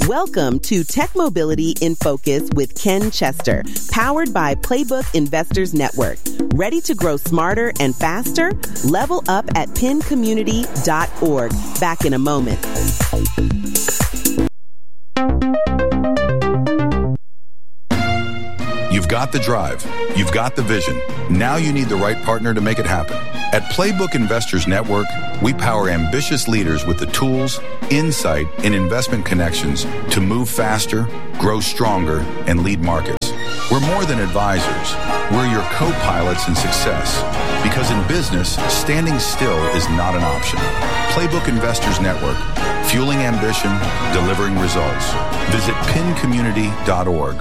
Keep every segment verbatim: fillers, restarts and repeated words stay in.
Welcome to Tech Mobility in Focus with Ken Chester, powered by Playbook Investors Network. Ready to grow smarter and faster? Level up at pin community dot org. Back in a moment. You've got the drive. You've got the vision. Now you need the right partner to make it happen. At Playbook Investors Network, we power ambitious leaders with the tools, insight, and investment connections to move faster, grow stronger, and lead markets. We're more than advisors. We're your co-pilots in success. Because in business, standing still is not an option. Playbook Investors Network, fueling ambition, delivering results. Visit pin community dot org.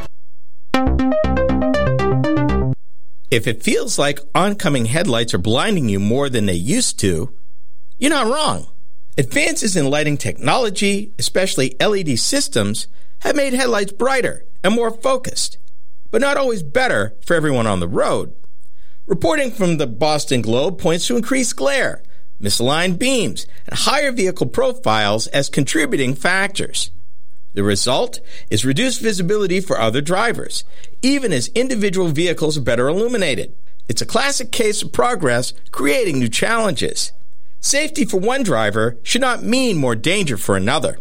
If it feels like oncoming headlights are blinding you more than they used to, you're not wrong. Advances in lighting technology, especially L E D systems, have made headlights brighter and more focused, but not always better for everyone on the road. Reporting from the Boston Globe points to increased glare, misaligned beams, and higher vehicle profiles as contributing factors. The result is reduced visibility for other drivers, even as individual vehicles are better illuminated. It's a classic case of progress creating new challenges. Safety for one driver should not mean more danger for another.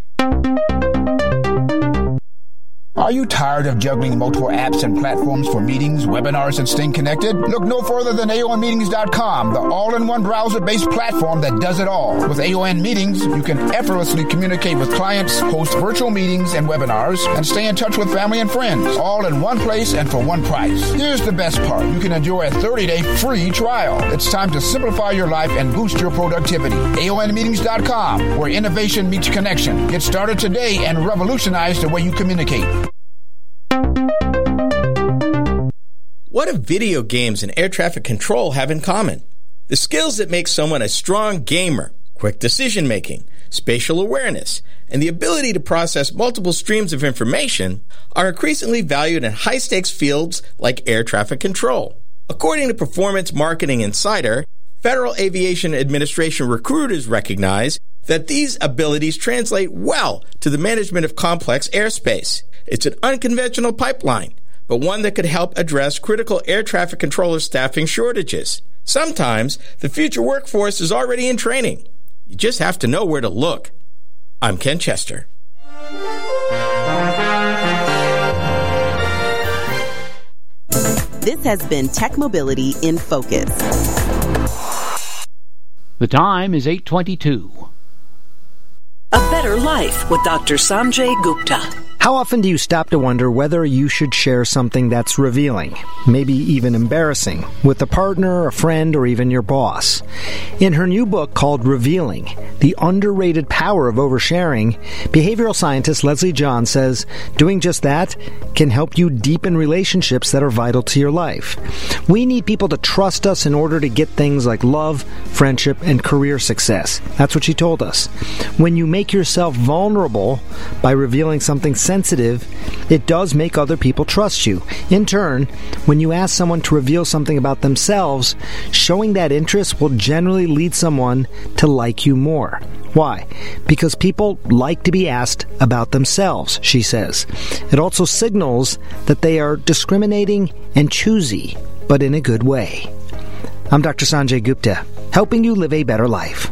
Are you tired of juggling multiple apps and platforms for meetings, webinars, and staying connected? Look no further than A O N meetings dot com, the all-in-one browser-based platform that does it all. With A O N Meetings, you can effortlessly communicate with clients, host virtual meetings and webinars, and stay in touch with family and friends, all in one place and for one price. Here's the best part. You can enjoy a thirty-day free trial. It's time to simplify your life and boost your productivity. A O N meetings dot com, where innovation meets connection. Get started today and revolutionize the way you communicate. What do video games and air traffic control have in common? The skills that make someone a strong gamer, quick decision-making, spatial awareness, and the ability to process multiple streams of information are increasingly valued in high-stakes fields like air traffic control. According to Performance Marketing Insider, Federal Aviation Administration recruiters recognize that these abilities translate well to the management of complex airspace. It's an unconventional pipeline, but one that could help address critical air traffic controller staffing shortages. Sometimes the future workforce is already in training. You just have to know where to look. I'm Ken Chester. This has been Tech Mobility in Focus. The time is eight twenty-two. A Better Life with Doctor Sanjay Gupta. How often do you stop to wonder whether you should share something that's revealing, maybe even embarrassing, with a partner, a friend, or even your boss? In her new book called Revealing, The Underrated Power of Oversharing, behavioral scientist Leslie John says doing just that can help you deepen relationships that are vital to your life. We need people to trust us in order to get things like love, friendship, and career success. That's what she told us. When you make yourself vulnerable by revealing something sensitive, it does make other people trust you. In turn, when you ask someone to reveal something about themselves, showing that interest will generally lead someone to like you more. Why? Because people like to be asked about themselves, she says. It also signals that they are discriminating and choosy, but in a good way. I'm Doctor Sanjay Gupta, helping you live a better life.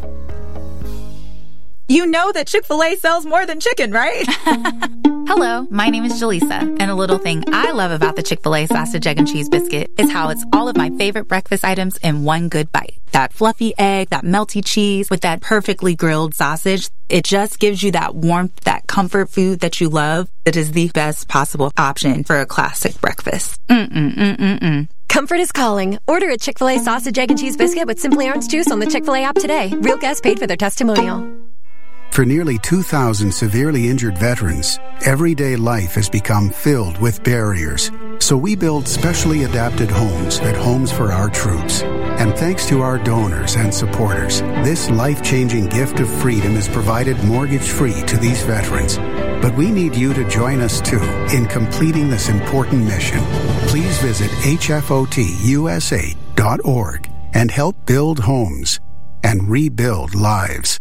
You know that Chick-fil-A sells more than chicken, right? Hello, my name is Jaleesa, and a little thing I love about the Chick-fil-A sausage, egg, and cheese biscuit is how it's all of my favorite breakfast items in one good bite. That fluffy egg, that melty cheese with that perfectly grilled sausage, it just gives you that warmth, that comfort food that you love. It is the best possible option for a classic breakfast. Mm-mm-mm-mm-mm. Comfort is calling. Order a Chick-fil-A sausage, egg, and cheese biscuit with Simply Orange Juice on the Chick-fil-A app today. Real guests paid for their testimonial. For nearly two thousand severely injured veterans, everyday life has become filled with barriers. So we build specially adapted homes at Homes for Our Troops. And thanks to our donors and supporters, this life-changing gift of freedom is provided mortgage-free to these veterans. But we need you to join us, too, in completing this important mission. Please visit H F O T U S A dot org and help build homes and rebuild lives.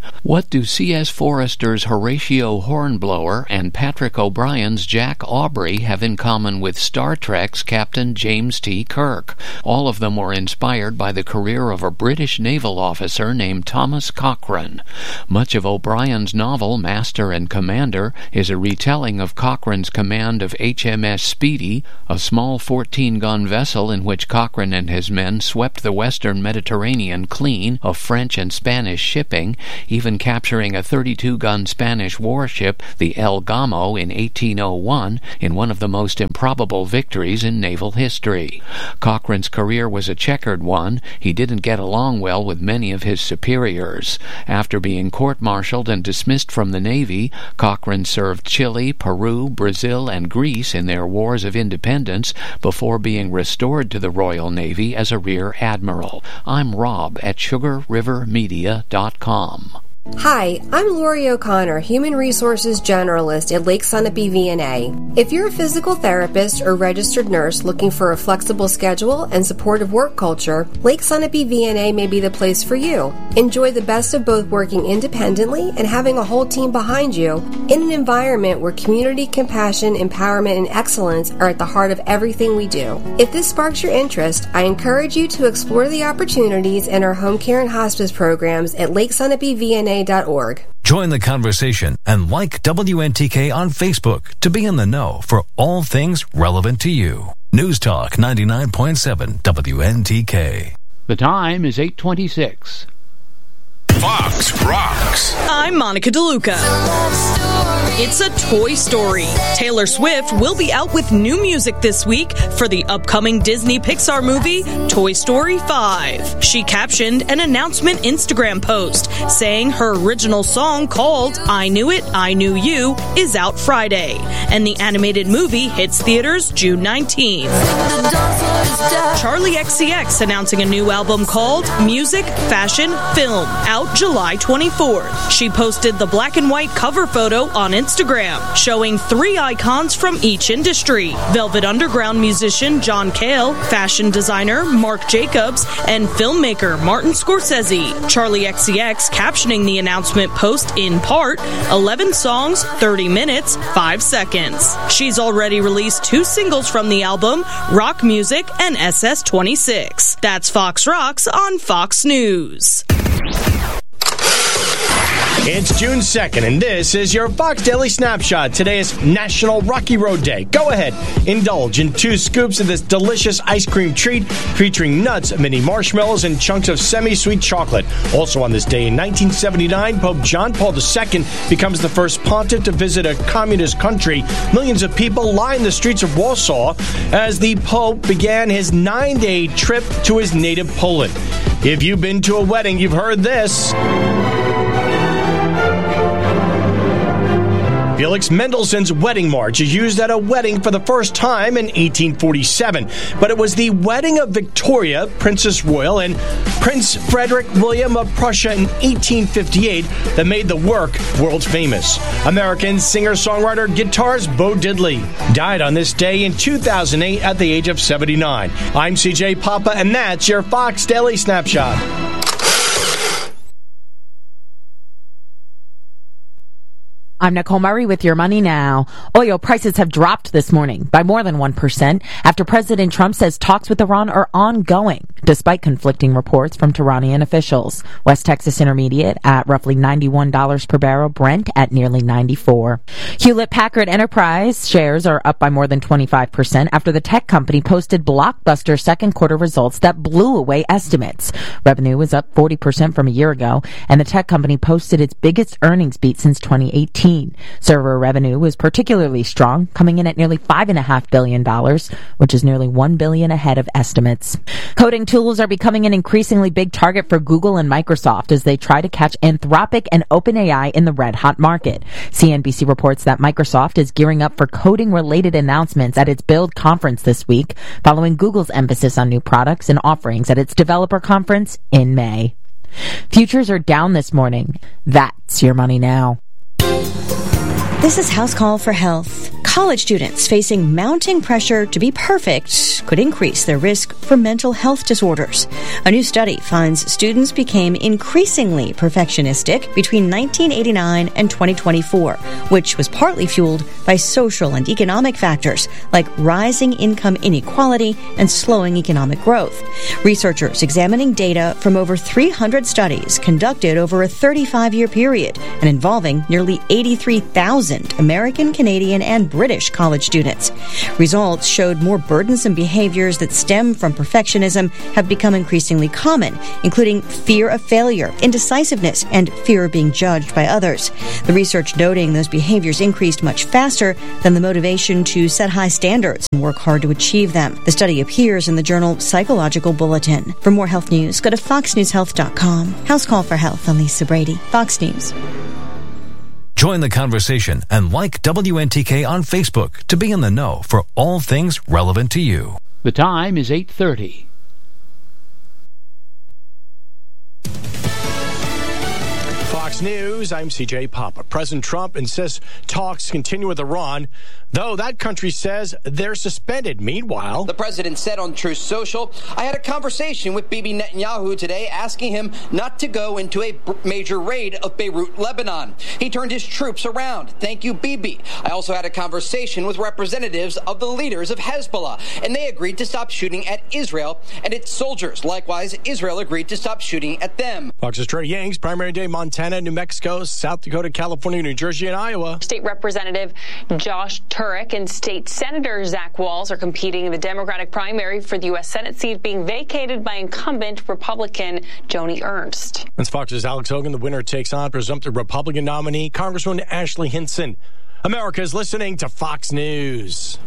What do C S. Forrester's Horatio Hornblower and Patrick O'Brien's Jack Aubrey have in common with Star Trek's Captain James T. Kirk? All of them were inspired by the career of a British naval officer named Thomas Cochrane. Much of O'Brien's novel, Master and Commander, is a retelling of Cochrane's command of H M S Speedy, a small fourteen-gun vessel in which Cochrane and his men swept the western Mediterranean clean of French and Spanish shipping, even capturing a thirty-two-gun Spanish warship, the El Gamo, in eighteen oh one, in one of the most improbable victories in naval history. Cochrane's career was a checkered one. He didn't get along well with many of his superiors. After being court-martialed and dismissed from the Navy, Cochrane served Chile, Peru, Brazil, and Greece in their wars of independence before being restored to the Royal Navy as a rear admiral. I'm Rob at sugar river media dot com. Hi, I'm Lori O'Connor, Human Resources Generalist at Lake Sunapee V N A. If you're a physical therapist or registered nurse looking for a flexible schedule and supportive work culture, Lake Sunapee V N A may be the place for you. Enjoy the best of both working independently and having a whole team behind you in an environment where community, compassion, empowerment, and excellence are at the heart of everything we do. If this sparks your interest, I encourage you to explore the opportunities in our home care and hospice programs at lake sunapee v n a dot org. Join the conversation and like W N T K on Facebook to be in the know for all things relevant to you. News Talk ninety-nine point seven W N T K. The time is eight twenty-six. Fox Rocks. I'm Monica DeLuca. It's a Toy Story. Taylor Swift will be out with new music this week for the upcoming Disney Pixar movie, Toy Story five. She captioned an announcement Instagram post saying her original song called I Knew It, I Knew You is out Friday, and the animated movie hits theaters June nineteenth. Charli X C X announcing a new album called Music, Fashion, Film, out July twenty-fourth. She posted the black and white cover photo on Instagram, showing three icons from each industry: Velvet Underground musician John Cale, fashion designer Marc Jacobs, and filmmaker Martin Scorsese. Charli X C X captioning the announcement post in part, eleven songs, thirty minutes, five seconds. She's already released two singles from the album, Rock Music and S S twenty-six. That's Fox Rocks on Fox News. It's June second, and this is your Fox Daily Snapshot. Today is National Rocky Road Day. Go ahead, indulge in two scoops of this delicious ice cream treat featuring nuts, mini marshmallows, and chunks of semi-sweet chocolate. Also on this day in nineteen seventy-nine, Pope John Paul the Second becomes the first pontiff to visit a communist country. Millions of people line the streets of Warsaw as the Pope began his nine-day trip to his native Poland. If you've been to a wedding, you've heard this. Felix Mendelssohn's Wedding March is used at a wedding for the first time in eighteen forty-seven. But it was the wedding of Victoria, Princess Royal, and Prince Frederick William of Prussia in eighteen fifty-eight that made the work world famous. American singer-songwriter guitarist Bo Diddley died on this day in two thousand eight at the age of seventy-nine. I'm C J Papa, and that's your Fox Daily Snapshot. I'm Nicole Murray with Your Money Now. Oil prices have dropped this morning by more than one percent after President Trump says talks with Iran are ongoing, despite conflicting reports from Iranian officials. West Texas Intermediate at roughly ninety-one dollars per barrel, Brent at nearly ninety-four. Hewlett-Packard Enterprise shares are up by more than twenty-five percent after the tech company posted blockbuster second quarter results that blew away estimates. Revenue was up forty percent from a year ago, and the tech company posted its biggest earnings beat since twenty eighteen. Server revenue was particularly strong, coming in at nearly five point five billion dollars, which is nearly one billion dollars ahead of estimates. Coding tools are becoming an increasingly big target for Google and Microsoft as they try to catch Anthropic and OpenAI in the red-hot market. C N B C reports that Microsoft is gearing up for coding-related announcements at its Build conference this week, following Google's emphasis on new products and offerings at its developer conference in May. Futures are down this morning. That's Your Money Now. This is House Call for Health. college students facing mounting pressure to be perfect could increase their risk for mental health disorders. A new study finds students became increasingly perfectionistic between nineteen eighty-nine and twenty twenty-four, which was partly fueled by social and economic factors like rising income inequality and slowing economic growth. Researchers examining data from over three hundred studies conducted over a thirty-five-year period and involving nearly eighty-three thousand American, Canadian, and British college students. Results showed more burdensome behaviors that stem from perfectionism have become increasingly common, including fear of failure, indecisiveness, and fear of being judged by others. The research noting those behaviors increased much faster than the motivation to set high standards and work hard to achieve them. The study appears in the journal Psychological Bulletin. For more health news, go to fox news health dot com. House Call for Health. I'm Lisa Brady, Fox News. Join the conversation and like W N T K on Facebook to be in the know for all things relevant to you. The time is eight thirty. Fox News, I'm C J Papa. President Trump insists talks continue with Iran, though that country says they're suspended. Meanwhile, the president said on Truth Social, I had a conversation with Bibi Netanyahu today asking him not to go into a major raid of Beirut, Lebanon. He turned his troops around. Thank you, Bibi. I also had a conversation with representatives of the leaders of Hezbollah, and they agreed to stop shooting at Israel and its soldiers. Likewise, Israel agreed to stop shooting at them. Fox's Trey Yanks, primary day Montana, New Mexico, South Dakota, California, New Jersey, and Iowa. State Representative Josh Turek and State Senator Zach Walz are competing in the Democratic primary for the U S Senate seat being vacated by incumbent Republican Joni Ernst. That's Fox's Alex Hogan. The winner takes on presumptive Republican nominee Congresswoman Ashley Hinson. America is listening to Fox News.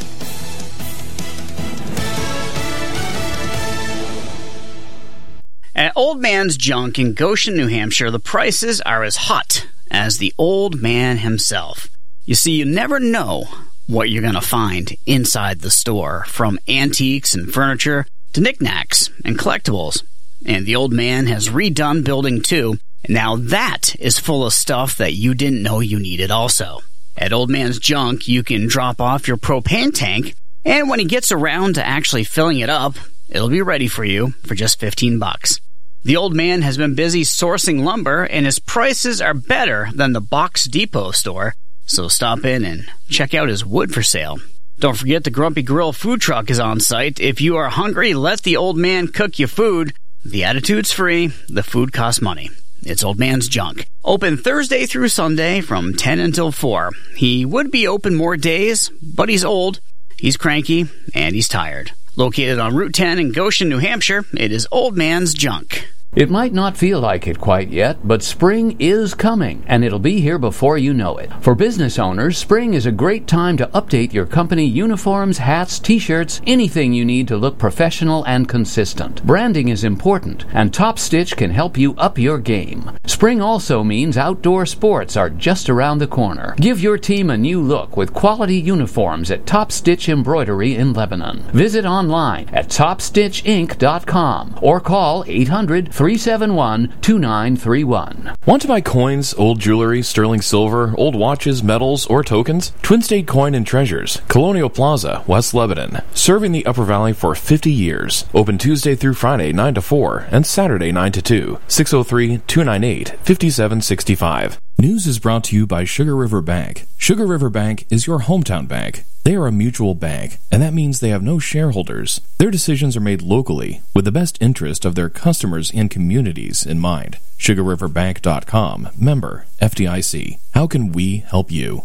At Old Man's Junk in Goshen, New Hampshire, the prices are as hot as the old man himself. You see, you never know what you're going to find inside the store, from antiques and furniture to knickknacks and collectibles. And the old man has redone Building two, and now that is full of stuff that you didn't know you needed also. At Old Man's Junk, you can drop off your propane tank, and when he gets around to actually filling it up, it'll be ready for you for just fifteen bucks. The old man has been busy sourcing lumber, and his prices are better than the Box Depot store, so stop in and check out his wood for sale. Don't forget the Grumpy Grill food truck is on site. If you are hungry, let the old man cook you food. The attitude's free, the food costs money. It's Old Man's Junk. Open Thursday through Sunday from ten until four. He would be open more days, but he's old, he's cranky, and he's tired. Located on Route ten in Goshen, New Hampshire, it is Old Man's Junk. It might not feel like it quite yet, but spring is coming, and it'll be here before you know it. For business owners, spring is a great time to update your company uniforms, hats, t-shirts, anything you need to look professional and consistent. Branding is important, and Top Stitch can help you up your game. Spring also means outdoor sports are just around the corner. Give your team a new look with quality uniforms at Top Stitch Embroidery in Lebanon. Visit online at top stitch inc dot com or call eight hundred, three seven one, two nine three one. Want to buy coins, old jewelry, sterling silver, old watches, medals, or tokens? Twin State Coin and Treasures, Colonial Plaza, West Lebanon. Serving the Upper Valley for fifty years. Open Tuesday through Friday, nine to four, and Saturday, nine to two. six oh three, two nine eight, five seven six five. News is brought to you by Sugar River Bank. Sugar River Bank is your hometown bank. They are a mutual bank, and that means they have no shareholders. Their decisions are made locally with the best interest of their customers and communities in mind. sugar river bank dot com. Member F D I C. How can we help you?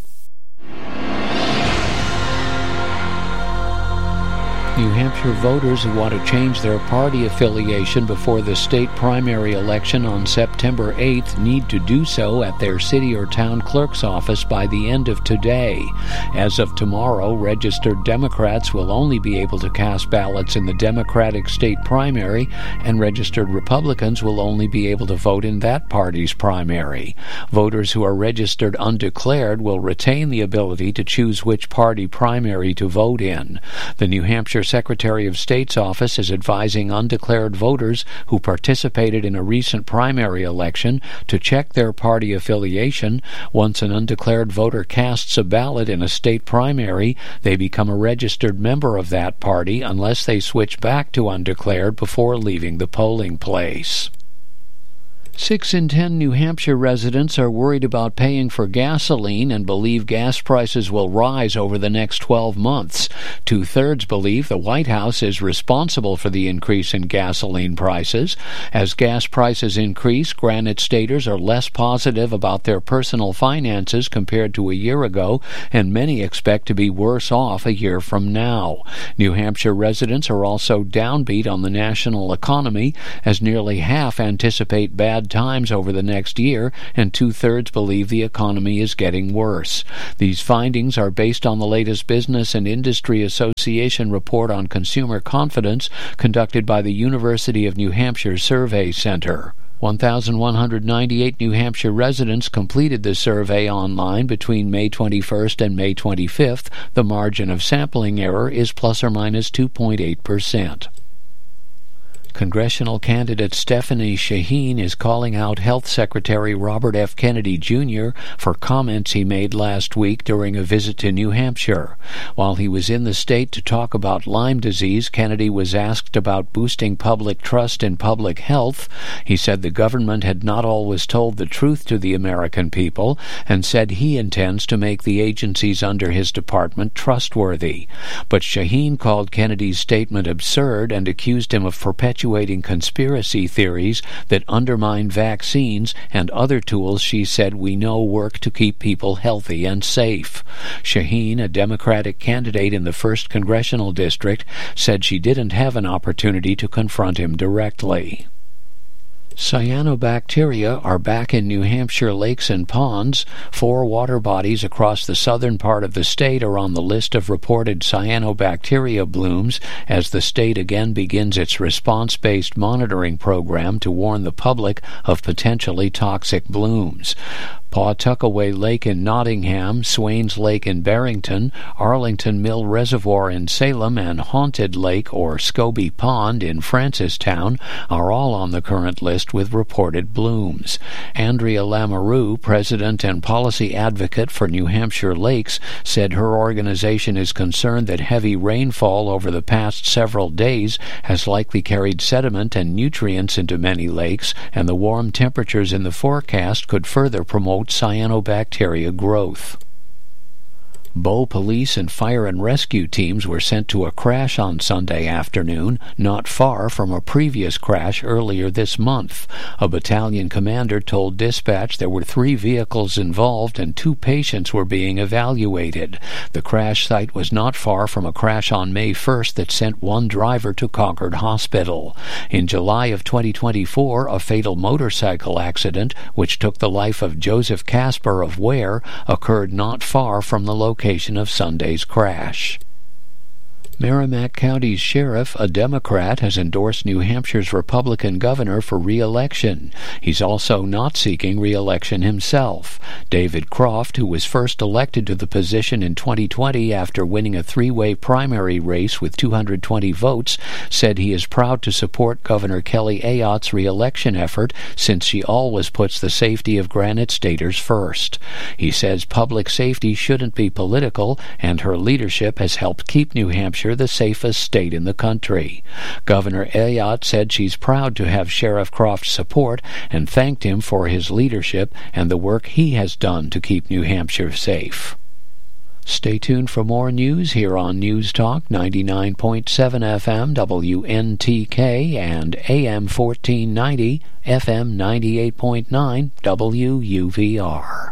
New Hampshire voters who want to change their party affiliation before the state primary election on September eighth need to do so at their city or town clerk's office by the end of today. As of tomorrow, registered Democrats will only be able to cast ballots in the Democratic state primary, and registered Republicans will only be able to vote in that party's primary. Voters who are registered undeclared will retain the ability to choose which party primary to vote in. The New Hampshire Secretary of State's office is advising undeclared voters who participated in a recent primary election to check their party affiliation. Once an undeclared voter casts a ballot in a state primary, they become a registered member of that party unless they switch back to undeclared before leaving the polling place. Six in ten New Hampshire residents are worried about paying for gasoline and believe gas prices will rise over the next twelve months. Two-thirds believe the White House is responsible for the increase in gasoline prices. As gas prices increase, Granite Staters are less positive about their personal finances compared to a year ago, and many expect to be worse off a year from now. New Hampshire residents are also downbeat on the national economy, as nearly half anticipate bad times over the next year, and two-thirds believe the economy is getting worse. These findings are based on the latest Business and Industry Association report on consumer confidence conducted by the University of New Hampshire Survey Center. one thousand one hundred ninety-eight New Hampshire residents completed the survey online between May twenty-first and May twenty-fifth. The margin of sampling error is plus or minus two point eight percent. Congressional candidate Stephanie Shaheen is calling out Health Secretary Robert F. Kennedy Junior for comments he made last week during a visit to New Hampshire. While he was in the state to talk about Lyme disease, Kennedy was asked about boosting public trust in public health. He said the government had not always told the truth to the American people, and said he intends to make the agencies under his department trustworthy. But Shaheen called Kennedy's statement absurd and accused him of perpetuating conspiracy theories that undermine vaccines and other tools she said we know work to keep people healthy and safe. Shaheen, a Democratic candidate in the first Congressional District, said she didn't have an opportunity to confront him directly. Cyanobacteria are back in New Hampshire lakes and ponds. Four water bodies across the southern part of the state are on the list of reported cyanobacteria blooms as the state again begins its response-based monitoring program to warn the public of potentially toxic blooms. Pawtuckaway Lake in Nottingham, Swains Lake in Barrington, Arlington Mill Reservoir in Salem, and Haunted Lake or Scobie Pond in Francistown are all on the current list with reported blooms. Andrea Lamoureux, president and policy advocate for New Hampshire Lakes, said her organization is concerned that heavy rainfall over the past several days has likely carried sediment and nutrients into many lakes, and the warm temperatures in the forecast could further promote cyanobacteria growth. Bow police and fire and rescue teams were sent to a crash on Sunday afternoon, not far from a previous crash earlier this month. A battalion commander told dispatch there were three vehicles involved and two patients were being evaluated. The crash site was not far from a crash on May first that sent one driver to Concord Hospital. In July of twenty twenty-four, a fatal motorcycle accident, which took the life of Joseph Casper of Ware, occurred not far from the location of Sunday's crash. Merrimack County's sheriff, a Democrat, has endorsed New Hampshire's Republican governor for re-election. He's also not seeking re-election himself. David Croft, who was first elected to the position in twenty twenty after winning a three-way primary race with two hundred twenty votes, said he is proud to support Governor Kelly Ayotte's re-election effort since she always puts the safety of Granite Staters first. He says public safety shouldn't be political, and her leadership has helped keep New Hampshire the safest state in the country. Governor Ayotte said she's proud to have Sheriff Croft's support and thanked him for his leadership and the work he has done to keep New Hampshire safe. Stay tuned for more news here on News Talk ninety-nine point seven F M W N T K and A M fourteen ninety F M ninety-eight point nine W U V R.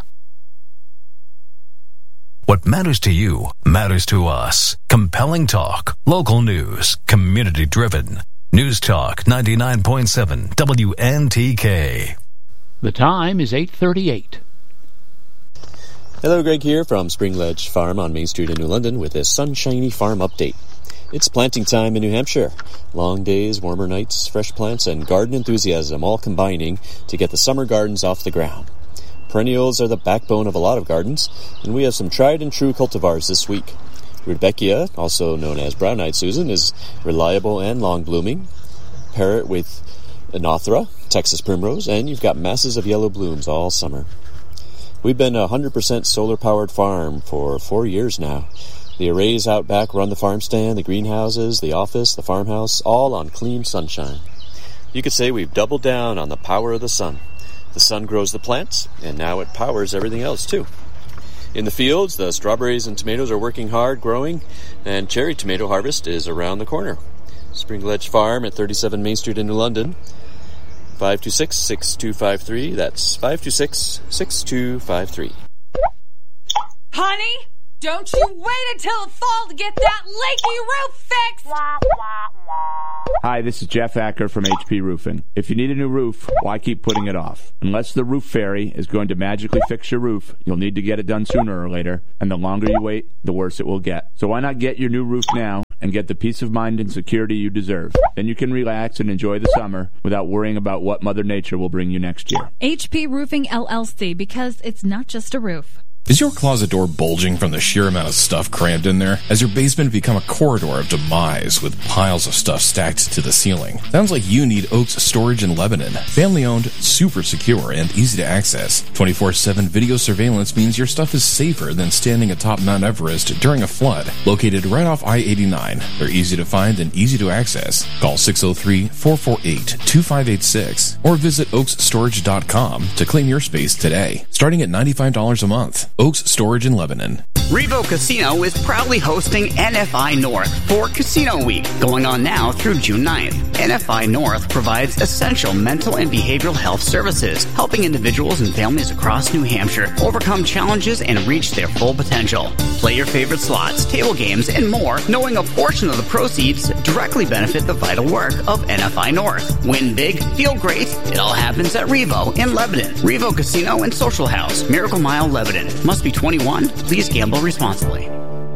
What matters to you matters to us. Compelling talk, local news, community-driven. News Talk ninety-nine point seven W N T K. The time is eight thirty-eight. Hello, Greg here from Spring Ledge Farm on Main Street in New London with a sunshiny farm update. It's planting time in New Hampshire. Long days, warmer nights, fresh plants, and garden enthusiasm all combining to get the summer gardens off the ground. Perennials are the backbone of a lot of gardens, and we have some tried and true cultivars this week. Rudbeckia, also known as brown-eyed Susan, is reliable and long-blooming. Pair it with Anothera, Texas primrose, and you've got masses of yellow blooms all summer. We've been a one hundred percent solar-powered farm for four years now. The arrays out back run the farm stand, the greenhouses, the office, the farmhouse, all on clean sunshine. You could say we've doubled down on the power of the sun. The sun grows the plants, and now it powers everything else, too. In the fields, the strawberries and tomatoes are working hard, growing, and cherry tomato harvest is around the corner. Spring Ledge Farm at thirty-seven Main Street in New London. five two six, six two five three. That's five two six, six two five three. Honey, don't you wait until the fall to get that leaky roof fixed! Hi, this is Jeff Acker from H P Roofing. If you need a new roof, why keep putting it off? Unless the roof fairy is going to magically fix your roof, you'll need to get it done sooner or later, and the longer you wait, the worse it will get. So why not get your new roof now and get the peace of mind and security you deserve? Then you can relax and enjoy the summer without worrying about what Mother Nature will bring you next year. H P Roofing L L C, because it's not just a roof. Is your closet door bulging from the sheer amount of stuff crammed in there? Has your basement become a corridor of demise with piles of stuff stacked to the ceiling? Sounds like you need Oaks Storage in Lebanon. Family owned, super secure, and easy to access. twenty-four seven video surveillance means your stuff is safer than standing atop Mount Everest during a flood. Located right off I eighty-nine, they're easy to find and easy to access. Call six oh three, four four eight, two five eight six or visit oaks storage dot com to claim your space today. Starting at ninety-five dollars a month. Oaks Storage in Lebanon. Revo Casino is proudly hosting N F I North for Casino Week, going on now through June ninth. N F I North provides essential mental and behavioral health services, helping individuals and families across New Hampshire overcome challenges and reach their full potential. Play your favorite slots, table games, and more, knowing a portion of the proceeds directly benefit the vital work of N F I North. Win big, feel great. It all happens at Revo in Lebanon. Revo Casino and Social House, Miracle Mile, Lebanon. Must be twenty-one. Please gamble responsibly.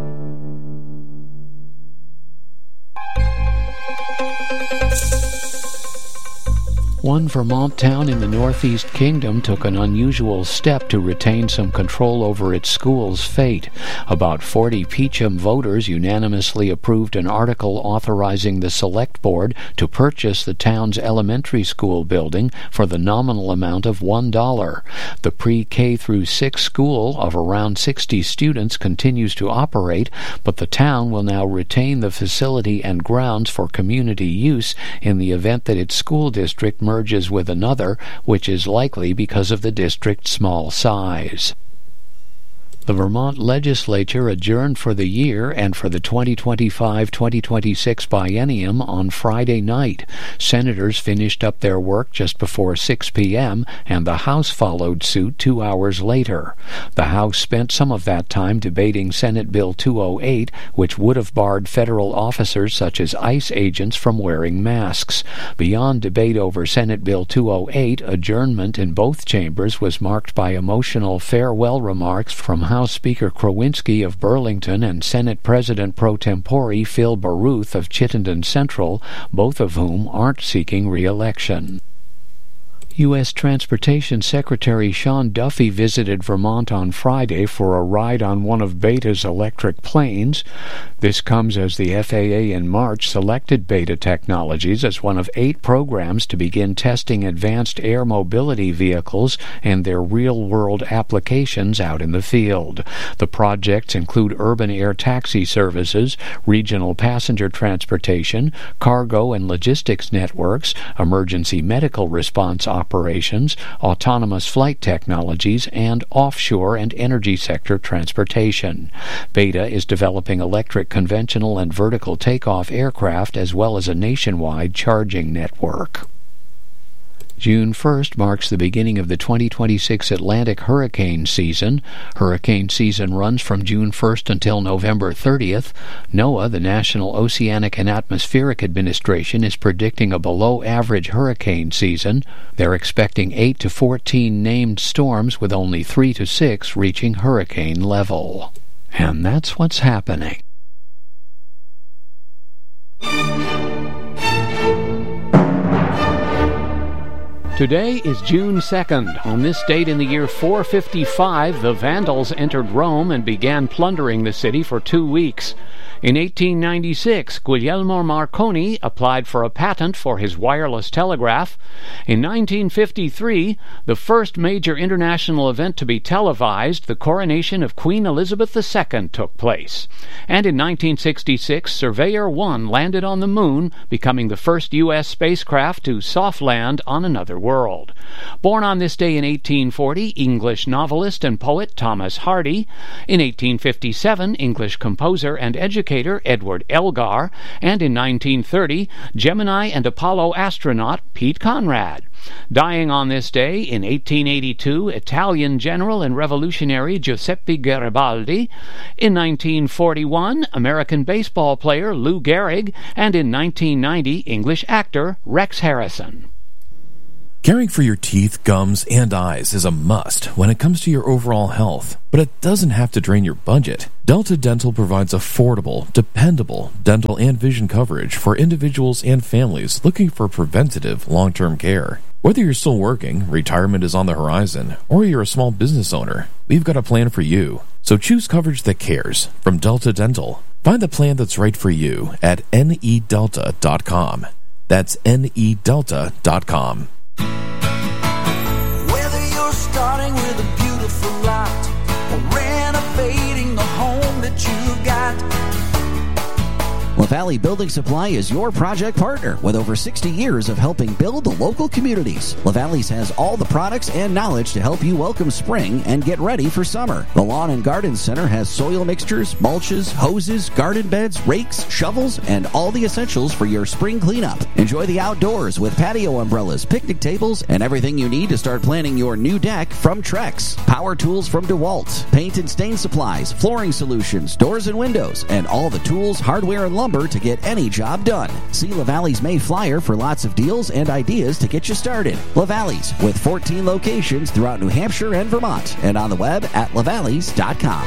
One Vermont town in the Northeast Kingdom took an unusual step to retain some control over its school's fate. About forty Peacham voters unanimously approved an article authorizing the Select Board to purchase the town's elementary school building for the nominal amount of one dollar. The pre-K through six school of around sixty students continues to operate, but the town will now retain the facility and grounds for community use in the event that its school district merges with another, which is likely because of the district's small size. The Vermont legislature adjourned for the year and for the twenty twenty-five twenty twenty-six biennium on Friday night. Senators finished up their work just before six p.m., and the House followed suit two hours later. The House spent some of that time debating Senate Bill two oh eight, which would have barred federal officers such as ICE agents from wearing masks. Beyond debate over Senate Bill two oh eight, adjournment in both chambers was marked by emotional farewell remarks from House House Speaker Krowinski of Burlington and Senate President pro tempore Phil Baruth of Chittenden Central, both of whom aren't seeking re-election. U S Transportation Secretary Sean Duffy visited Vermont on Friday for a ride on one of Beta's electric planes. This comes as the F A A in March selected Beta Technologies as one of eight programs to begin testing advanced air mobility vehicles and their real-world applications out in the field. The projects include urban air taxi services, regional passenger transportation, cargo and logistics networks, emergency medical response operations, operations, autonomous flight technologies, and offshore and energy sector transportation. Beta is developing electric conventional and vertical takeoff aircraft as well as a nationwide charging network. June first marks the beginning of the twenty twenty-six Atlantic hurricane season. Hurricane season runs from June first until November thirtieth. NOAA, the National Oceanic and Atmospheric Administration, is predicting a below-average hurricane season. They're expecting eight to fourteen named storms, with only three to six reaching hurricane level. And that's what's happening. Today is June second. On this date in the year four fifty-five, the Vandals entered Rome and began plundering the city for two weeks. In eighteen ninety-six, Guglielmo Marconi applied for a patent for his wireless telegraph. In nineteen fifty-three, the first major international event to be televised, the coronation of Queen Elizabeth the Second, took place. And in nineteen sixty-six, Surveyor one landed on the moon, becoming the first U S spacecraft to soft land on another world. Born on this day in eighteen forty, English novelist and poet Thomas Hardy. In eighteen fifty-seven, English composer and educator Edward Elgar, and in nineteen thirty, Gemini and Apollo astronaut Pete Conrad. Dying on this day in eighteen eighty-two, Italian general and revolutionary Giuseppe Garibaldi. In nineteen forty-one, American baseball player Lou Gehrig, and in nineteen ninety, English actor Rex Harrison. Caring for your teeth, gums, and eyes is a must when it comes to your overall health, but it doesn't have to drain your budget. Delta Dental provides affordable, dependable dental and vision coverage for individuals and families looking for preventative, long-term care. Whether you're still working, retirement is on the horizon, or you're a small business owner, we've got a plan for you. So choose coverage that cares from Delta Dental. Find the plan that's right for you at N E delta dot com. That's N E delta dot com. Whether you're starting with a beautiful lot or renovating the home that you got, LaValle Building Supply is your project partner with over sixty years of helping build the local communities. LaValle's has all the products and knowledge to help you welcome spring and get ready for summer. The Lawn and Garden Center has soil mixtures, mulches, hoses, garden beds, rakes, shovels, and all the essentials for your spring cleanup. Enjoy the outdoors with patio umbrellas, picnic tables, and everything you need to start planning your new deck from Trex. Power tools from DeWalt, paint and stain supplies, flooring solutions, doors and windows, and all the tools, hardware, and lumber to get any job done. See LaValle's May Flyer for lots of deals and ideas to get you started. LaValle's, with fourteen locations throughout New Hampshire and Vermont, and on the web at lavalleys dot com.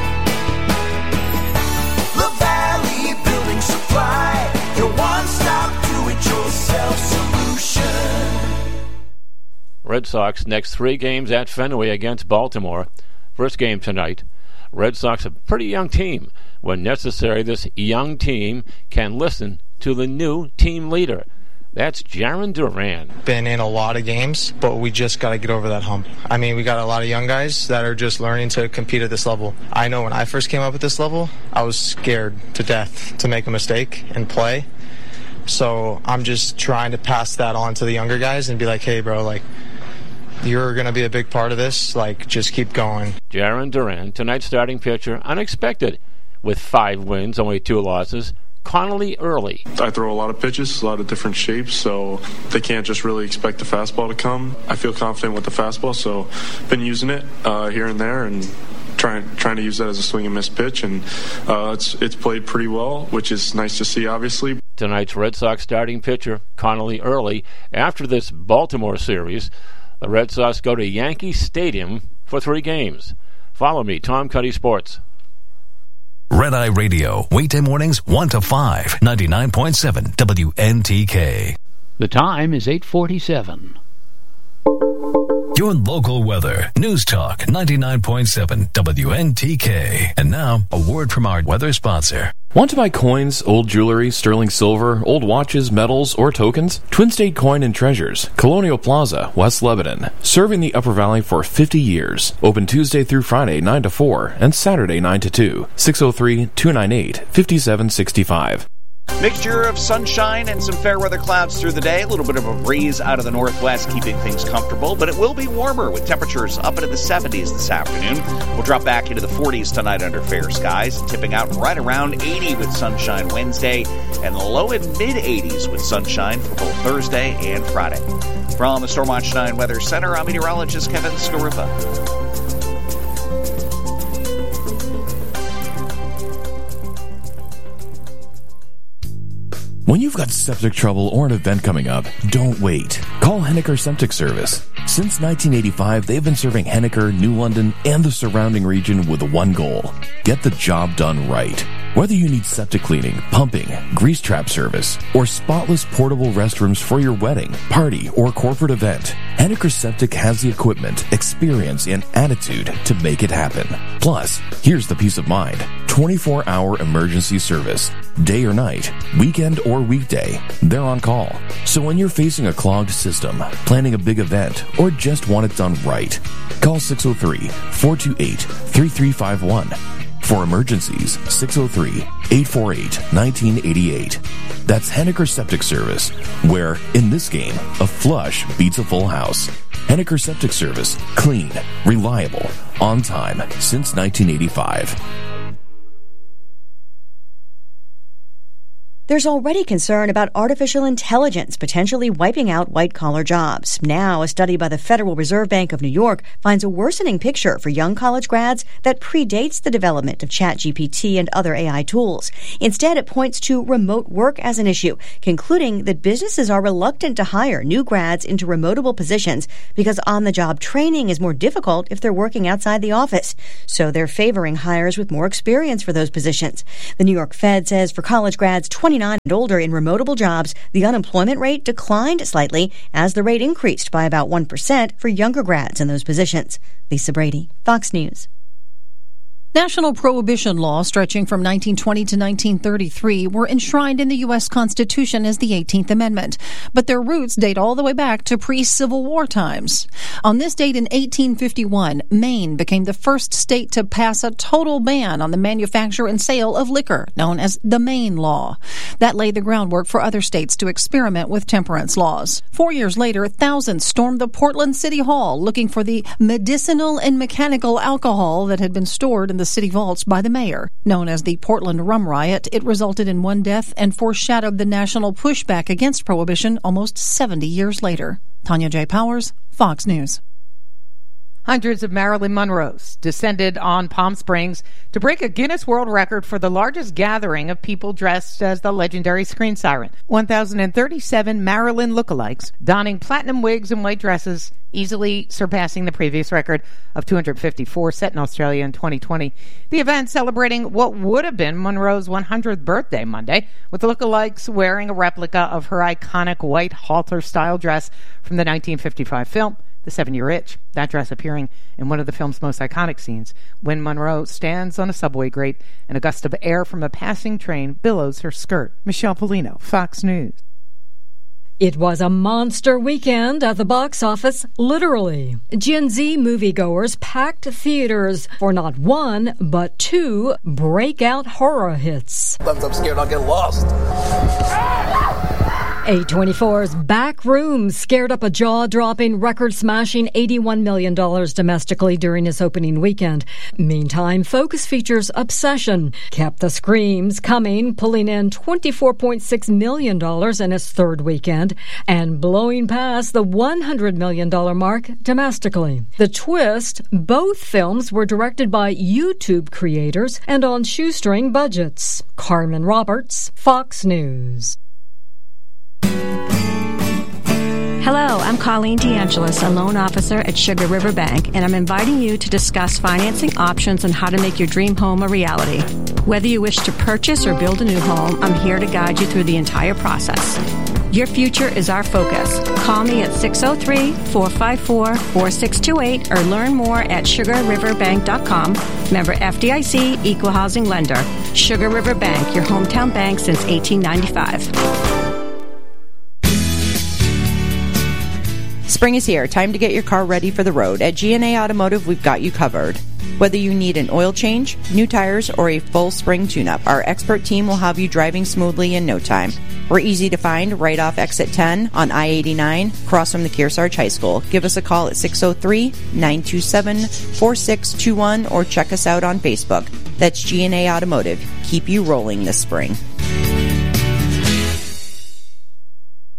LaValle Building Supply, your one-stop do-it-yourself solution. Red Sox next three games at Fenway against Baltimore. First game tonight. Red Sox a pretty young team. When necessary, this young team can listen to the new team leader. That's Jarren Duran. Been in a lot of games, but we just got to get over that hump. I mean, we got a lot of young guys that are just learning to compete at this level. I know when I first came up at this level, I was scared to death to make a mistake and play. So I'm just trying to pass that on to the younger guys and be like, hey, bro, like, you're going to be a big part of this. Like, just keep going. Jarren Duran, tonight's starting pitcher, unexpected. With five wins, only two losses, Connolly Early. I throw a lot of pitches, a lot of different shapes, so they can't just really expect the fastball to come. I feel confident with the fastball, so been using it uh, here and there and trying trying to use that as a swing and miss pitch, and uh, it's it's played pretty well, which is nice to see, obviously. Tonight's Red Sox starting pitcher, Connolly Early. After this Baltimore series, the Red Sox go to Yankee Stadium for three games. Follow me, Tom Cuddy Sports. Red Eye Radio, weekday mornings one to five, ninety-nine point seven W N T K. The time is eight forty-seven. Your local weather. News Talk ninety-nine point seven W N T K. And now, a word from our weather sponsor. Want to buy coins, old jewelry, sterling silver, old watches, metals, or tokens? Twin State Coin and Treasures, Colonial Plaza, West Lebanon. Serving the Upper Valley for fifty years. Open Tuesday through Friday, nine to four, and Saturday, nine to two. six oh three, two nine eight, five seven six five. Mixture of sunshine and some fair weather clouds through the day. A little bit of a breeze out of the northwest, keeping things comfortable. But it will be warmer with temperatures up into the seventies this afternoon. We'll drop back into the forties tonight under fair skies, tipping out right around eighty with sunshine Wednesday, and low and mid-eighties with sunshine for both Thursday and Friday. From the Storm Watch nine Weather Center, I'm meteorologist Kevin Scarupa. When you've got septic trouble or an event coming up, don't wait. Call Henniker Septic Service. Since nineteen eighty-five, they've been serving Henniker, New London, and the surrounding region with one goal: get the job done right. Whether you need septic cleaning, pumping, grease trap service, or spotless portable restrooms for your wedding, party, or corporate event, Henniker Septic has the equipment, experience, and attitude to make it happen. Plus, here's the peace of mind. twenty-four hour emergency service. Day or night, weekend or weekday, they're on call. So when you're facing a clogged system, planning a big event, or just want it done right, call six oh three, four two eight, three three five one. For emergencies, six oh three, eight four eight, one nine eight eight. That's Henniker Septic Service, where, in this game, a flush beats a full house. Henniker Septic Service. Clean, reliable, on time, since nineteen eighty-five. There's already concern about artificial intelligence potentially wiping out white-collar jobs. Now, a study by the Federal Reserve Bank of New York finds a worsening picture for young college grads that predates the development of ChatGPT and other A I tools. Instead, it points to remote work as an issue, concluding that businesses are reluctant to hire new grads into remotable positions because on-the-job training is more difficult if they're working outside the office. So they're favoring hires with more experience for those positions. The New York Fed says for college grads twenty-nine and older in remotable jobs, the unemployment rate declined slightly as the rate increased by about one percent for younger grads in those positions. Lisa Brady, Fox News. National prohibition laws stretching from nineteen twenty to nineteen thirty-three were enshrined in the U S Constitution as the eighteenth Amendment, but their roots date all the way back to pre-Civil War times. On this date in eighteen fifty-one, Maine became the first state to pass a total ban on the manufacture and sale of liquor, known as the Maine Law. That laid the groundwork for other states to experiment with temperance laws. Four years later, thousands stormed the Portland City Hall looking for the medicinal and mechanical alcohol that had been stored in the city vaults by the mayor. Known as the Portland Rum Riot, it resulted in one death and foreshadowed the national pushback against prohibition almost seventy years later. Tanya J. Powers, Fox News. Hundreds of Marilyn Monroes descended on Palm Springs to break a Guinness World Record for the largest gathering of people dressed as the legendary screen siren. one thousand thirty-seven Marilyn lookalikes donning platinum wigs and white dresses, easily surpassing the previous record of two hundred fifty-four set in Australia in twenty twenty. The event celebrating what would have been Monroe's one hundredth birthday Monday, with the lookalikes wearing a replica of her iconic white halter-style dress from the nineteen fifty-five film, The Seven-Year Itch. That dress appearing in one of the film's most iconic scenes, when Monroe stands on a subway grate and a gust of air from a passing train billows her skirt. Michelle Polino, Fox News. It was a monster weekend at the box office, literally. Gen Z moviegoers packed theaters for not one, but two breakout horror hits. Sometimes I'm scared I'll get lost. A twenty-four's Back Room scared up a jaw-dropping, record-smashing eighty-one million dollars domestically during its opening weekend. Meantime, Focus Features' Obsession kept the screams coming, pulling in twenty-four point six million dollars in its third weekend and blowing past the one hundred million dollars mark domestically. The twist, both films were directed by YouTube creators and on shoestring budgets. Carmen Roberts, Fox News. Hello, I'm Colleen DeAngelis, a loan officer at Sugar River Bank, and I'm inviting you to discuss financing options and how to make your dream home a reality. Whether you wish to purchase or build a new home, I'm here to guide you through the entire process. Your future is our focus. Call me at six oh three, four five four, four six two eight or learn more at sugar river bank dot com. Member F D I C, Equal Housing Lender. Sugar River Bank, your hometown bank since eighteen ninety-five. Spring is here. Time to get your car ready for the road. At G and A Automotive, we've got you covered. Whether you need an oil change, new tires, or a full spring tune-up, our expert team will have you driving smoothly in no time. We're easy to find right off exit ten on I eighty-nine, across from the Kearsarge High School. Give us a call at six oh three, nine two seven, four six two one or check us out on Facebook. That's G and A Automotive. Keep you rolling this spring.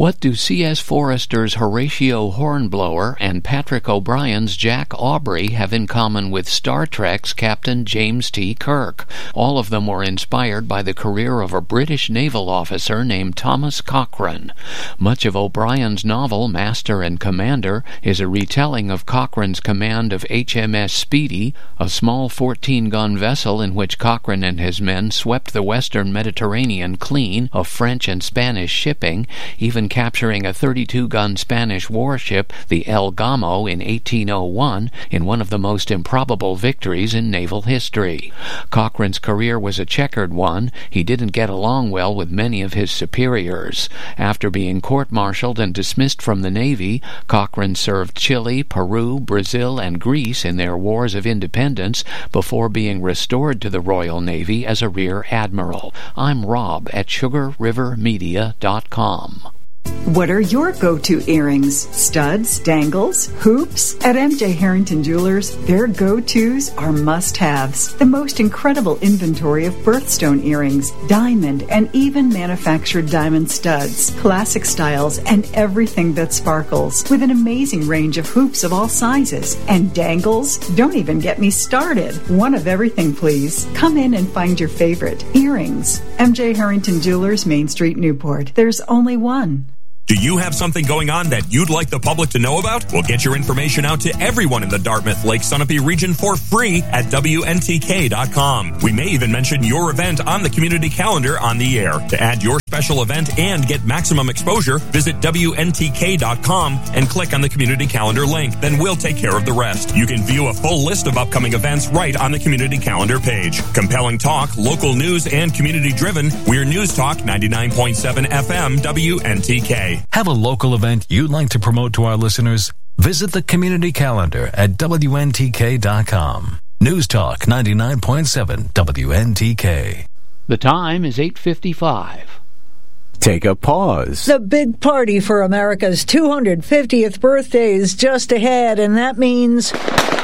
What do C S. Forrester's Horatio Hornblower and Patrick O'Brien's Jack Aubrey have in common with Star Trek's Captain James T. Kirk? All of them were inspired by the career of a British naval officer named Thomas Cochrane. Much of O'Brien's novel, Master and Commander, is a retelling of Cochrane's command of H M S Speedy, a small fourteen-gun vessel in which Cochrane and his men swept the western Mediterranean clean of French and Spanish shipping, even capturing a thirty-two-gun Spanish warship, the El Gamo, in eighteen oh one, in one of the most improbable victories in naval history. Cochrane's career was a checkered one. He didn't get along well with many of his superiors. After being court-martialed and dismissed from the Navy, Cochrane served Chile, Peru, Brazil, and Greece in their wars of independence before being restored to the Royal Navy as a rear admiral. I'm Rob at sugar river media dot com. What are your go-to earrings? Studs, dangles, hoops? At M J Harrington Jewelers, their go-tos are must-haves. The most incredible inventory of birthstone earrings, diamond, and even manufactured diamond studs, classic styles, and everything that sparkles, with an amazing range of hoops of all sizes. And dangles? Don't even get me started. One of everything, please. Come in and find your favorite. Earrings. M J Harrington Jewelers, Main Street, Newport. There's only one. Do you have something going on that you'd like the public to know about? We'll get your information out to everyone in the Dartmouth Lake Sunapee region for free at W N T K dot com. We may even mention your event on the community calendar on the air. To add your special event and get maximum exposure, visit W N T K dot com and click on the community calendar link. Then we'll take care of the rest. You can view a full list of upcoming events right on the community calendar page. Compelling talk, local news, and community driven. We're News Talk ninety-nine point seven F M W N T K. Have a local event you'd like to promote to our listeners? Visit the community calendar at W N T K dot com. News Talk ninety-nine point seven W N T K. The time is eight fifty-five. Take a pause. The big party for America's two hundred fiftieth birthday is just ahead, and that means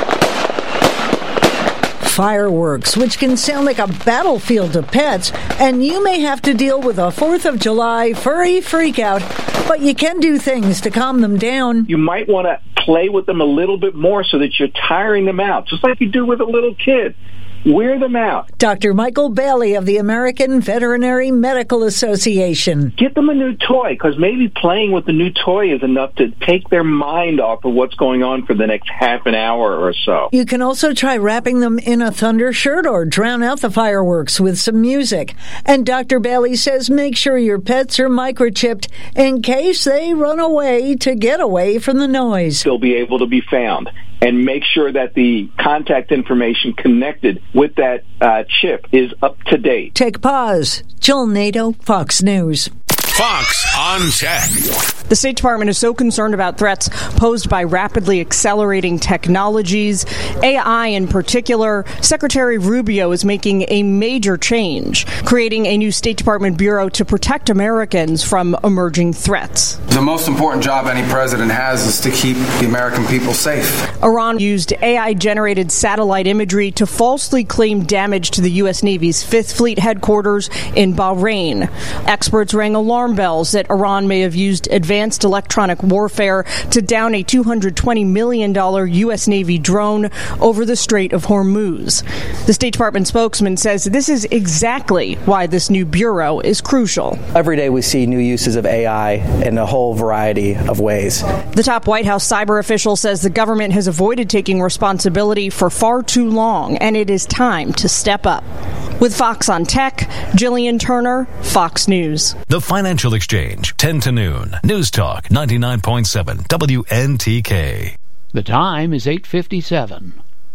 fireworks, which can sound like a battlefield to pets, and you may have to deal with a fourth of July furry freakout, but you can do things to calm them down. You might want to play with them a little bit more so that you're tiring them out, just like you do with a little kid. Wear them out. Doctor Michael Bailey of the American Veterinary Medical Association. Get them a new toy, because maybe playing with the new toy is enough to take their mind off of what's going on for the next half an hour or so. You can also try wrapping them in a thunder shirt or drown out the fireworks with some music. And Doctor Bailey says make sure your pets are microchipped in case they run away to get away from the noise. They'll be able to be found. And make sure that the contact information connected with that uh, chip is up to date. Take pause. Jill Nato, Fox News. Fox on Tech. The State Department is so concerned about threats posed by rapidly accelerating technologies, A I in particular. Secretary Rubio is making a major change, creating a new State Department bureau to protect Americans from emerging threats. The most important job any president has is to keep the American people safe. Iran used A I-generated satellite imagery to falsely claim damage to the U S. Navy's Fifth Fleet headquarters in Bahrain. Experts rang alarm bells that Iran may have used advanced electronic warfare to down a two hundred twenty million dollars U S. Navy drone over the Strait of Hormuz. The State Department spokesman says this is exactly why this new bureau is crucial. Every day we see new uses of A I in a whole variety of ways. The top White House cyber official says the government has avoided taking responsibility for far too long, and it is time to step up. With Fox on Tech, Jillian Turner, Fox News. The Financial Exchange, ten to noon. News Talk ninety-nine point seven W N T K. The time is eight fifty-seven.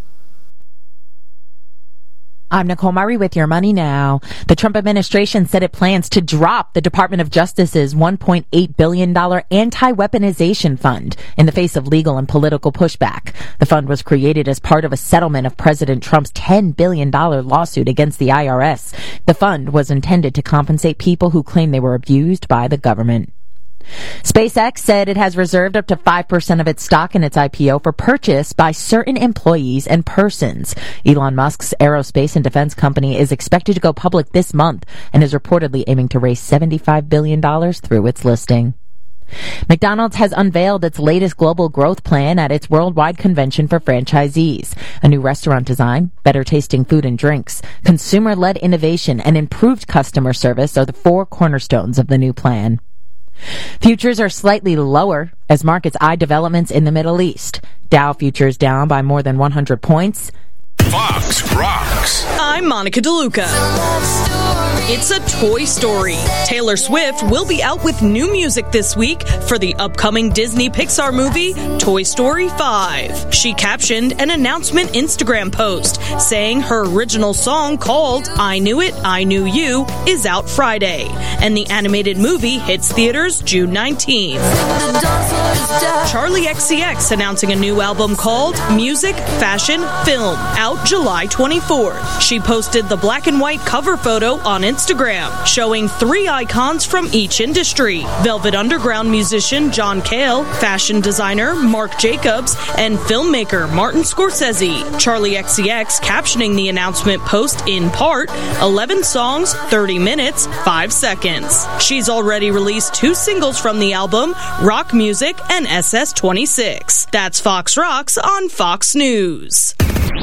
I'm Nicole Murray with Your Money Now. The Trump administration said it plans to drop the Department of Justice's one point eight billion dollars anti-weaponization fund in the face of legal and political pushback. The fund was created as part of a settlement of President Trump's ten billion dollars lawsuit against the I R S. The fund was intended to compensate people who claim they were abused by the government. SpaceX said it has reserved up to five percent of its stock in its I P O for purchase by certain employees and persons. Elon Musk's aerospace and defense company is expected to go public this month and is reportedly aiming to raise seventy-five billion dollars through its listing. McDonald's has unveiled its latest global growth plan at its worldwide convention for franchisees. A new restaurant design, better tasting food and drinks, consumer-led innovation, and improved customer service are the four cornerstones of the new plan. Futures are slightly lower as markets eye developments in the Middle East. Dow futures down by more than one hundred points. Fox Rocks. I'm Monica DeLuca. It's a Toy Story. Taylor Swift will be out with new music this week for the upcoming Disney Pixar movie, Toy Story five. She captioned an announcement Instagram post saying her original song called I Knew It, I Knew You is out Friday, and the animated movie hits theaters June nineteenth. Charli X C X announcing a new album called Music, Fashion, Film, out July twenty-fourth. She posted the black and white cover photo on Instagram, showing three icons from each industry: Velvet Underground musician John Cale, fashion designer Marc Jacobs, and filmmaker Martin Scorsese. Charli X C X captioning the announcement post in part, eleven songs, thirty minutes, five seconds. She's already released two singles from the album, Rock Music and S S twenty-six. That's Fox Rocks on Fox News.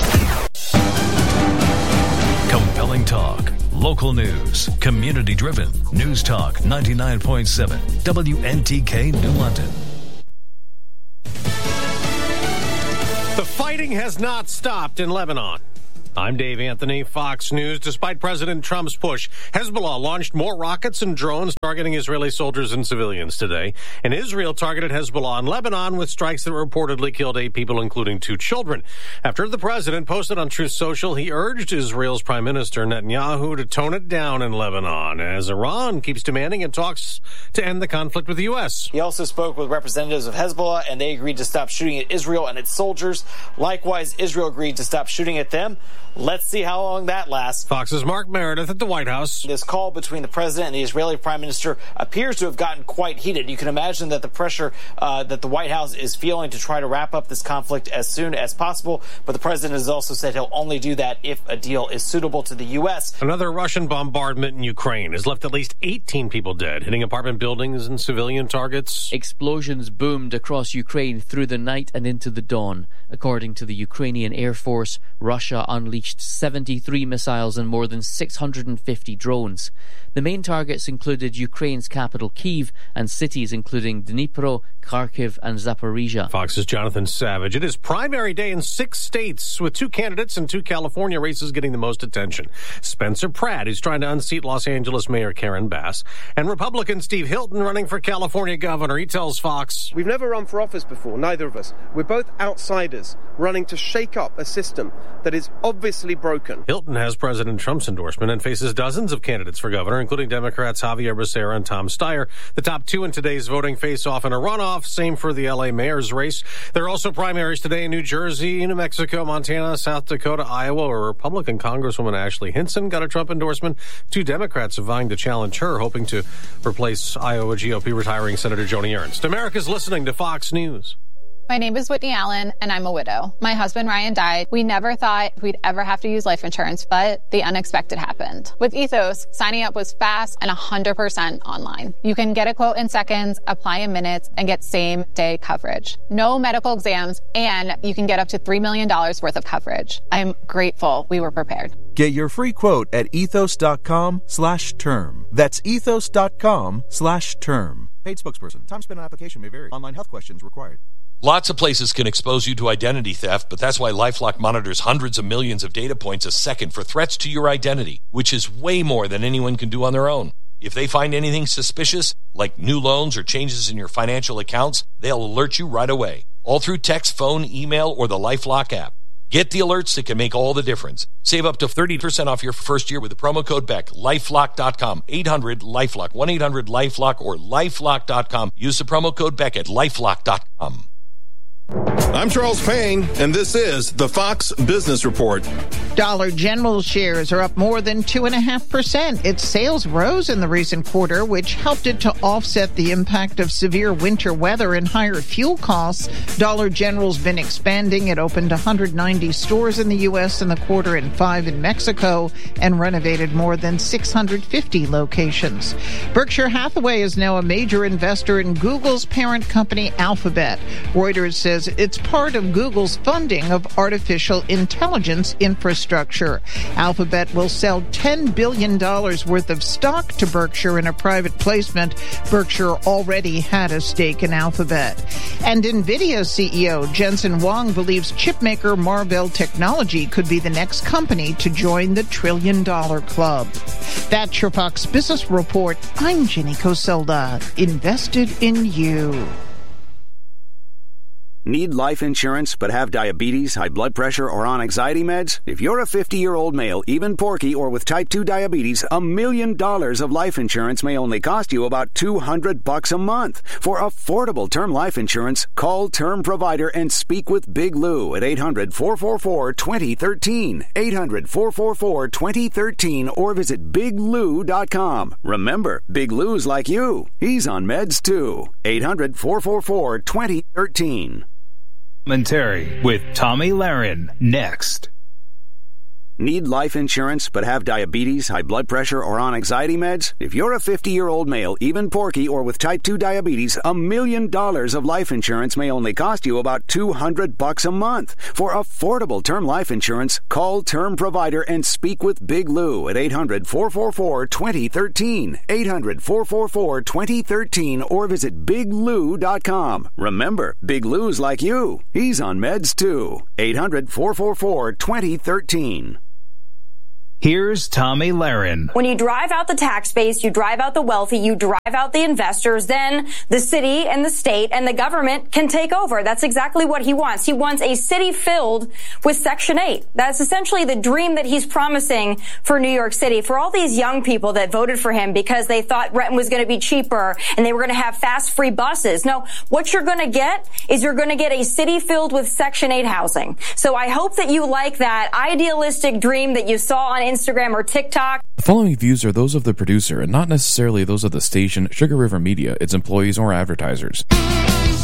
Compelling talk, local news, community-driven. News Talk ninety-nine point seven, W N T K New London. The fighting has not stopped in Lebanon. I'm Dave Anthony, Fox News. Despite President Trump's push, Hezbollah launched more rockets and drones targeting Israeli soldiers and civilians today. And Israel targeted Hezbollah in Lebanon with strikes that reportedly killed eight people, including two children. After the president posted on Truth Social, he urged Israel's Prime Minister Netanyahu to tone it down in Lebanon, as Iran keeps demanding in talks to end the conflict with the U S. He also spoke with representatives of Hezbollah, and they agreed to stop shooting at Israel and its soldiers. Likewise, Israel agreed to stop shooting at them. Let's see how long that lasts. Fox's Mark Meredith at the White House. This call between the president and the Israeli prime minister appears to have gotten quite heated. You can imagine that the pressure uh, that the White House is feeling to try to wrap up this conflict as soon as possible. But the president has also said he'll only do that if a deal is suitable to the U S. Another Russian bombardment in Ukraine has left at least eighteen people dead, hitting apartment buildings and civilian targets. Explosions boomed across Ukraine through the night and into the dawn. According to the Ukrainian Air Force, Russia unleashed seventy-three missiles and more than six hundred fifty drones. The main targets included Ukraine's capital Kyiv and cities including Dnipro, Kharkiv and Zaporizhia. Fox's Jonathan Savage. It is primary day in six states, with two candidates and two California races getting the most attention. Spencer Pratt, who's trying to unseat Los Angeles Mayor Karen Bass, and Republican Steve Hilton running for California governor. He tells Fox, "We've never run for office before, neither of us. We're both outsiders running to shake up a system that is obviously broken." Hilton has President Trump's endorsement and faces dozens of candidates for governor, including Democrats Javier Becerra and Tom Steyer. The top two in today's voting face off in a runoff. Same for the L A mayor's race. There are also primaries today in New Jersey, New Mexico, Montana, South Dakota, Iowa, where Republican Congresswoman Ashley Hinson got a Trump endorsement. Two Democrats are vying to challenge her, hoping to replace Iowa G O P retiring Senator Joni Ernst. America's listening to Fox News. My name is Whitney Allen, and I'm a widow. My husband, Ryan, died. We never thought we'd ever have to use life insurance, but the unexpected happened. With Ethos, signing up was fast and one hundred percent online. You can get a quote in seconds, apply in minutes, and get same-day coverage. No medical exams, and you can get up to three million dollars worth of coverage. I'm grateful we were prepared. Get your free quote at ethos.com slash term. That's ethos.com slash term. Paid spokesperson. Time spent on application may vary. Online health questions required. Lots of places can expose you to identity theft, but that's why LifeLock monitors hundreds of millions of data points a second for threats to your identity, which is way more than anyone can do on their own. If they find anything suspicious, like new loans or changes in your financial accounts, they'll alert you right away, all through text, phone, email, or the LifeLock app. Get the alerts that can make all the difference. Save up to thirty percent off your first year with the promo code Beck. LifeLock dot com. eight hundred LifeLock. one eight hundred LifeLock or LifeLock dot com. Use the promo code Beck at LifeLock dot com. I'm Charles Payne, and this is the Fox Business Report. Dollar General shares are up more than two point five percent. Its sales rose in the recent quarter, which helped it to offset the impact of severe winter weather and higher fuel costs. Dollar General's been expanding. It opened one hundred ninety stores in the U S in the quarter and five in Mexico, and renovated more than six hundred fifty locations. Berkshire Hathaway is now a major investor in Google's parent company, Alphabet. Reuters says it's part of Google's funding of artificial intelligence infrastructure. Alphabet will sell ten billion dollars worth of stock to Berkshire in a private placement. Berkshire already had a stake in Alphabet. And NVIDIA C E O Jensen Huang believes chipmaker Marvell Technology could be the next company to join the trillion dollar club. That's your Fox Business Report. I'm Jenny Coselda. Invested in you. Need life insurance but have diabetes, high blood pressure, or on anxiety meds? If you're a fifty-year-old male, even porky, or with type two diabetes, a million dollars of life insurance may only cost you about two hundred bucks a month. For affordable term life insurance, call Term Provider and speak with Big Lou at eight hundred, four four four, two zero one three, eight hundred, four four four, two zero one three, or visit big lou dot com. Remember, Big Lou's like you. He's on meds too. eight hundred, four four four, two zero one three. Commentary with Tommy Lahren next. Need life insurance but have diabetes, high blood pressure, or on anxiety meds? If you're a fifty-year-old male, even porky, or with type two diabetes, a million dollars of life insurance may only cost you about two hundred bucks a month. For affordable term life insurance, call Term Provider and speak with Big Lou at eight hundred, four four four, two zero one three, eight hundred, four four four, two zero one three, or visit big lou dot com. Remember, Big Lou's like you. He's on meds too. eight hundred, four four four, two zero one three. Here's Tommy Lahren. When you drive out the tax base, you drive out the wealthy, you drive out the investors, then the city and the state and the government can take over. That's exactly what he wants. He wants a city filled with Section eight. That's essentially the dream that he's promising for New York City, for all these young people that voted for him because they thought rent was going to be cheaper and they were going to have fast, free buses. No, what you're going to get is you're going to get a city filled with Section eight housing. So I hope that you like that idealistic dream that you saw on Instagram or TikTok. The following views are those of the producer and not necessarily those of the station, Sugar River Media, its employees, or advertisers.